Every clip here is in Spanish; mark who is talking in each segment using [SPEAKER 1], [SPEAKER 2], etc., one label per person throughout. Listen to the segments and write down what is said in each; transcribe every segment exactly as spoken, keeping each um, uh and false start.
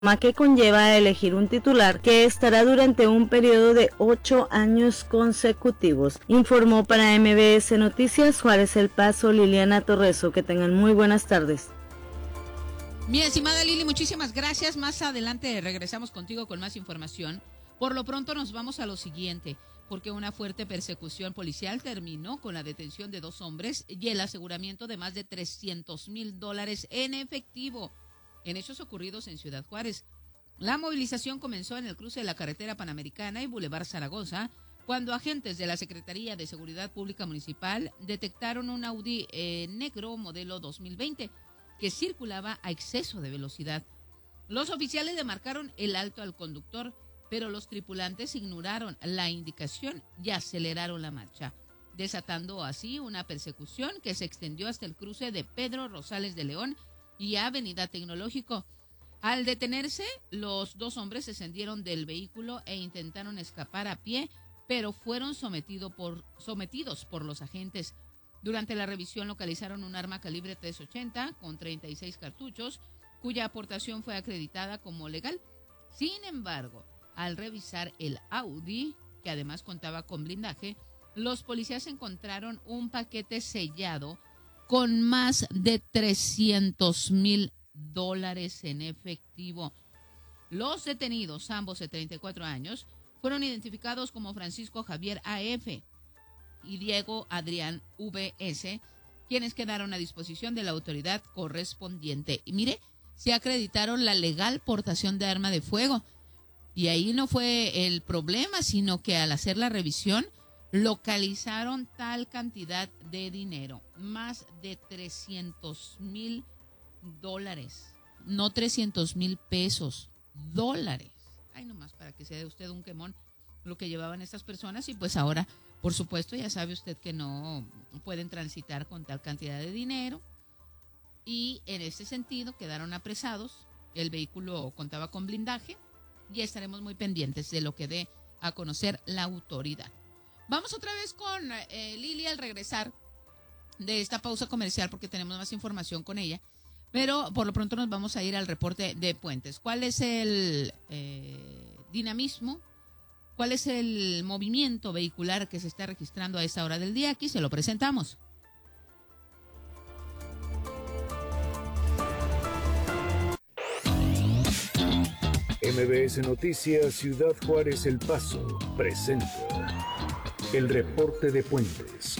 [SPEAKER 1] que conlleva elegir un titular que estará durante un periodo de ocho años consecutivos. Informó para M B S Noticias Juárez El Paso Liliana Torreso. Que tengan muy buenas tardes.
[SPEAKER 2] Mi estimada Lili, muchísimas gracias. Más adelante regresamos contigo con más información. Por lo pronto nos vamos a lo siguiente, porque una fuerte persecución policial terminó con la detención de dos hombres y el aseguramiento de más de trescientos mil dólares en efectivo en hechos ocurridos en Ciudad Juárez. La movilización comenzó en el cruce de la carretera Panamericana y Boulevard Zaragoza, cuando agentes de la Secretaría de Seguridad Pública Municipal detectaron un Audi eh, negro modelo dos mil veinte que circulaba a exceso de velocidad. Los oficiales le marcaron el alto al conductor, pero los tripulantes ignoraron la indicación y aceleraron la marcha, desatando así una persecución que se extendió hasta el cruce de Pedro Rosales de León y Avenida Tecnológico. Al detenerse, los dos hombres descendieron del vehículo e intentaron escapar a pie, pero fueron sometido por, sometidos por los agentes. Durante la revisión localizaron un arma calibre tres ochenta con treinta y seis cartuchos, cuya aportación fue acreditada como legal. Sin embargo, al revisar el Audi, que además contaba con blindaje, los policías encontraron un paquete sellado con más de trescientos mil dólares en efectivo. Los detenidos, ambos de treinta y cuatro años, fueron identificados como Francisco Javier A F y Diego Adrián V S, quienes quedaron a disposición de la autoridad correspondiente. Y mire, se acreditaron la legal portación de arma de fuego. Y ahí no fue el problema, sino que al hacer la revisión, localizaron tal cantidad de dinero, más de trescientos mil dólares, no trescientos mil pesos, dólares. Ay, nomás para que se dé usted un quemón lo que llevaban estas personas. Y pues ahora, por supuesto, ya sabe usted que no pueden transitar con tal cantidad de dinero. Y en este sentido quedaron apresados. El vehículo contaba con blindaje y estaremos muy pendientes de lo que dé a conocer la autoridad. Vamos otra vez con eh, Lili al regresar de esta pausa comercial porque tenemos más información con ella. Pero por lo pronto nos vamos a ir al reporte de Puentes. ¿Cuál es el eh, dinamismo? ¿Cuál es el movimiento vehicular que se está registrando a esta hora del día? Aquí se lo presentamos.
[SPEAKER 3] M B S Noticias Ciudad Juárez El Paso presenta el reporte de Puentes.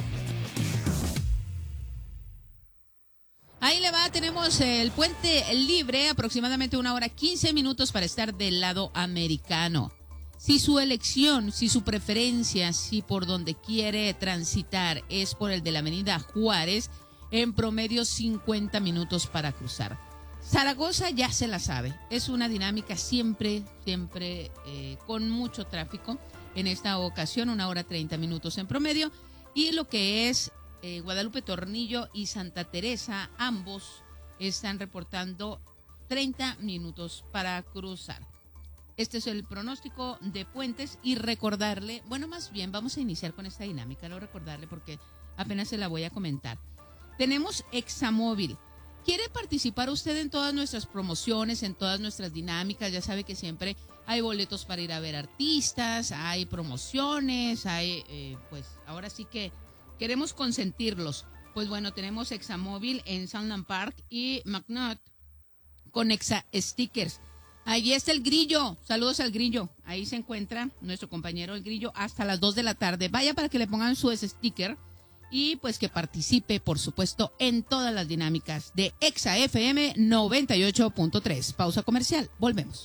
[SPEAKER 2] Ahí le va, tenemos el puente libre, aproximadamente una hora quince minutos para estar del lado americano. Si su elección, si su preferencia, si por donde quiere transitar es por el de la avenida Juárez, en promedio cincuenta minutos para cruzar. Zaragoza ya se la sabe, es una dinámica siempre, siempre eh, con mucho tráfico. En esta ocasión, una hora treinta minutos en promedio. Y lo que es eh, Guadalupe Tornillo y Santa Teresa, ambos están reportando treinta minutos para cruzar. Este es el pronóstico de Puentes y recordarle, bueno, más bien vamos a iniciar con esta dinámica, no recordarle porque apenas se la voy a comentar. Tenemos Examóvil. ¿Quiere participar usted en todas nuestras promociones, en todas nuestras dinámicas? Ya sabe que siempre hay boletos para ir a ver artistas, hay promociones, hay, eh, pues ahora sí que queremos consentirlos. Pues bueno, tenemos Examóvil en Sunland Park y McNutt con Exa Stickers. Ahí está el Grillo, saludos al Grillo, ahí se encuentra nuestro compañero el Grillo hasta las dos de la tarde. Vaya para que le pongan su sticker y pues que participe, por supuesto, en todas las dinámicas de Exa F M noventa y ocho punto tres. Pausa comercial, volvemos.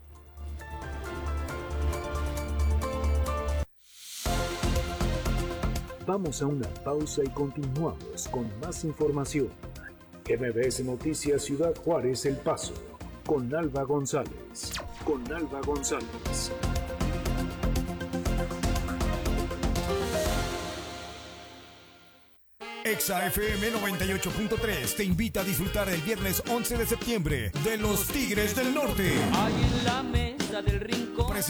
[SPEAKER 3] Vamos a una pausa y continuamos con más información. M B S Noticias Ciudad Juárez El Paso, con Alba González. Con Alba González.
[SPEAKER 4] Exa F M noventa y ocho punto tres te invita a disfrutar el viernes once de septiembre de los Tigres del Norte.
[SPEAKER 5] Ahí en la mesa del rincón.